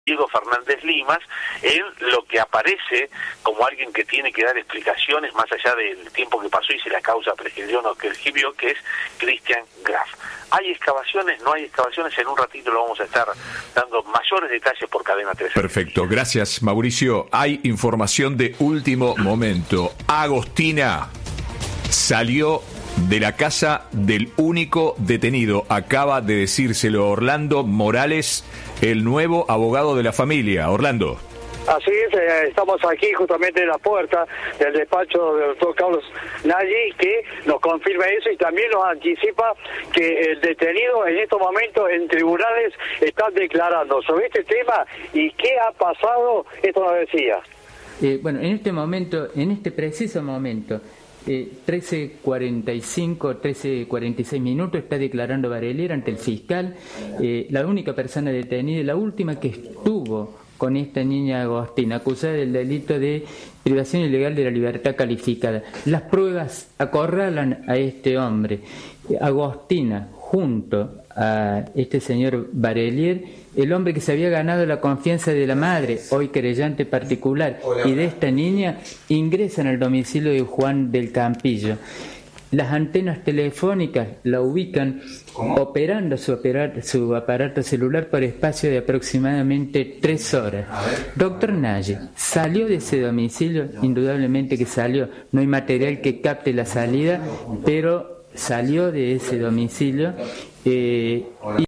Diego Fernández Limas, en lo que aparece como alguien que tiene que dar explicaciones más allá del tiempo que pasó y si la causa prescribió o no prescribió, que es Christian Graf. ¿Hay excavaciones? ¿No hay excavaciones? En un ratito lo vamos a estar dando mayores detalles por Cadena 3. Perfecto, gracias Mauricio. Hay información de último momento. Agostina salió de la casa del único detenido. Acaba de decírselo Orlando Morales, el nuevo abogado de la familia. Orlando. Así es, estamos aquí justamente en la puerta del despacho del doctor Carlos Nagy, que nos confirma eso y también nos anticipa que el detenido en estos momentos en tribunales está declarando sobre este tema y qué ha pasado. Esto nos decía. Bueno, en este momento, en este preciso momento, 13:46 minutos está declarando Barelier ante el fiscal, la única persona detenida, la última que estuvo con esta niña Agostina, acusada del delito de privación ilegal de la libertad calificada. Las pruebas acorralan a este hombre. Agostina, junto a este señor Barelier, el hombre que se había ganado la confianza de la madre, hoy querellante particular, y de esta niña, ingresan al domicilio de Juan del Campillo. Las antenas telefónicas la ubican operando su aparato celular por espacio de aproximadamente 3 horas. Doctor Nagy salió de ese domicilio, indudablemente que salió, no hay material que capte la salida, pero salió de ese domicilio y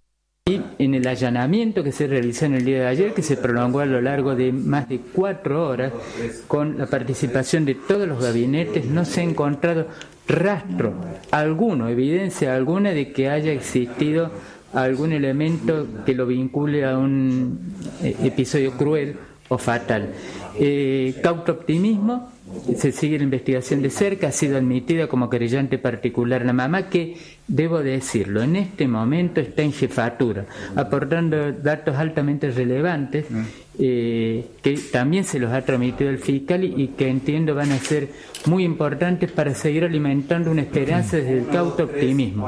en el allanamiento que se realizó en el día de ayer, que se prolongó a lo largo de más de 4 horas, con la participación de todos los gabinetes, no se ha encontrado rastro alguno, evidencia alguna de que haya existido algún elemento que lo vincule a un episodio cruel o fatal. Cauto optimismo, se sigue la investigación de cerca, ha sido admitida como querellante particular la mamá, que, debo decirlo, en este momento está en jefatura, aportando datos altamente relevantes, que también se los ha transmitido el fiscal y que entiendo van a ser muy importantes para seguir alimentando una esperanza desde el cauto optimismo,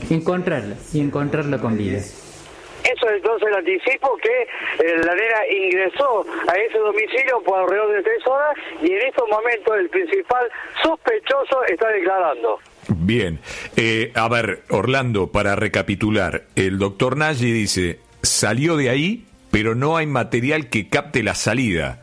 encontrarla con vida. Eso entonces el anticipo que la nena ingresó a ese domicilio por alrededor de 3 horas y en estos momentos el principal sospechoso está declarando. Bien, a ver, Orlando, para recapitular, el doctor Nagy dice, salió de ahí, pero no hay material que capte la salida.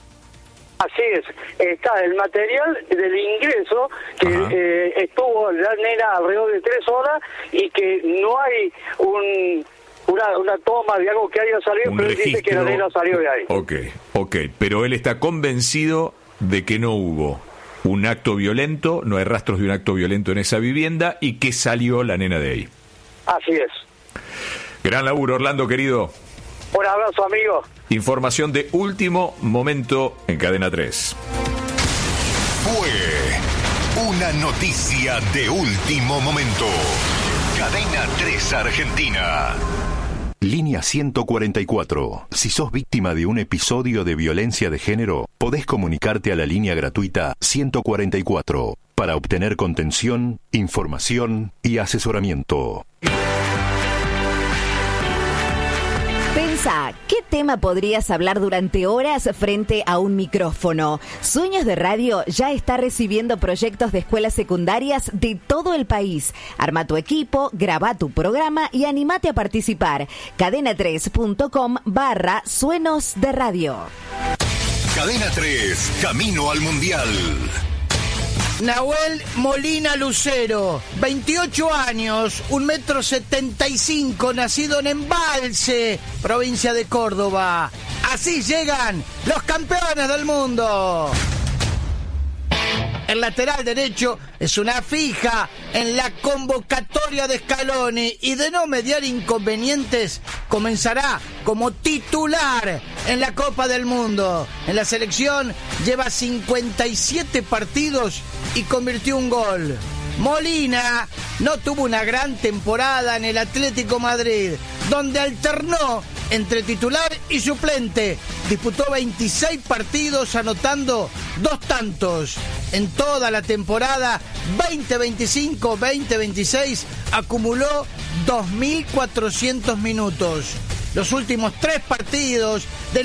Así es, está el material del ingreso que estuvo la nena alrededor de 3 horas y que no hay una toma de algo que haya salido, pero él dice que la nena salió de ahí. Ok, pero él está convencido de que no hubo un acto violento, no hay rastros de un acto violento en esa vivienda y que salió la nena de ahí. Así es. Gran laburo, Orlando, querido. Un abrazo, amigo. Información de último momento en Cadena 3. Fue una noticia de último momento. Cadena 3 Argentina. Línea 144. Si sos víctima de un episodio de violencia de género, podés comunicarte a la línea gratuita 144 para obtener contención, información y asesoramiento. Pensá, ¿qué tema podrías hablar durante horas frente a un micrófono? Sueños de Radio ya está recibiendo proyectos de escuelas secundarias de todo el país. Arma tu equipo, graba tu programa y animate a participar. cadena3.com/Suenos de Radio. Cadena 3, camino al Mundial. Nahuel Molina Lucero, 28 años, 1,75 m, nacido en Embalse, provincia de Córdoba. Así llegan los campeones del mundo. El lateral derecho es una fija en la convocatoria de Scaloni y de no mediar inconvenientes comenzará como titular en la Copa del Mundo. En la selección lleva 57 partidos y convirtió un gol. Molina no tuvo una gran temporada en el Atlético Madrid, donde alternó entre titular y suplente. Disputó 26 partidos anotando 2 tantos. En toda la temporada 2025-2026 acumuló 2.400 minutos. los últimos 3 partidos de